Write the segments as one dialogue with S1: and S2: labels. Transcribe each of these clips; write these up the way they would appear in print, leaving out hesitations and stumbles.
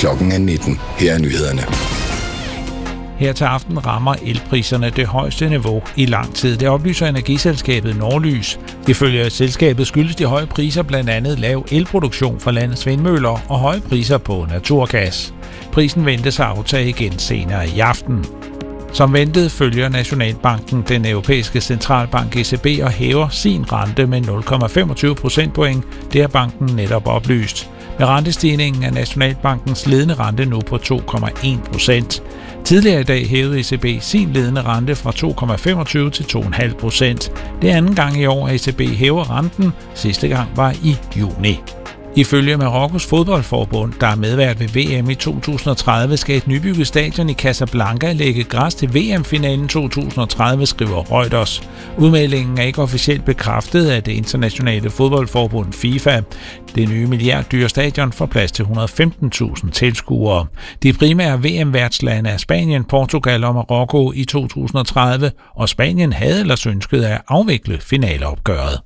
S1: Klokken er 19. Her er nyhederne.
S2: Her til aften rammer elpriserne det højeste niveau i lang tid. Det oplyser energiselskabet Norlys. Ifølge selskabet skyldes de høje priser blandt andet lav elproduktion fra landets vindmøller og høje priser på naturgas. Prisen ventes at aftage igen senere i aften. Som ventet følger Nationalbanken den europæiske centralbank ECB og hæver sin rente med 0,25 procentpoint. Det har banken netop oplyst. Med rentestigningen er Nationalbankens ledende rente nu på 2,1%. Tidligere i dag hævede ECB sin ledende rente fra 2,25 til 2,5%. Det er anden gang i år, at ECB hæver renten. Sidste gang var i juni. Ifølge Marokkos fodboldforbund, der er medvært ved VM i 2030, skal et nybygget stadion i Casablanca lægge græs til VM-finalen 2030, skriver Reuters. Udmeldingen er ikke officielt bekræftet af det internationale fodboldforbund FIFA. Det nye milliarddyre stadion får plads til 115.000 tilskuere. De primære VM-værtslande er Spanien, Portugal og Marokko i 2030, og Spanien havde ellers ønsket at afvikle finaleopgøret.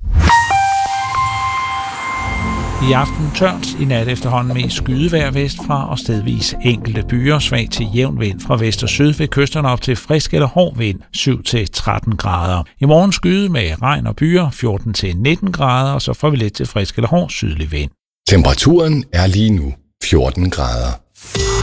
S2: I aften tørt, i nat efterhånden mest skydevejr vestfra og stedvis enkelte byer, svag til jævn vind fra vest og syd ved kysterne op til frisk eller hård vind 7-13 grader. I morgen skyde med regn og byer 14-19 grader, og så får vi lidt til frisk eller hård sydlig vind.
S1: Temperaturen er lige nu 14 grader.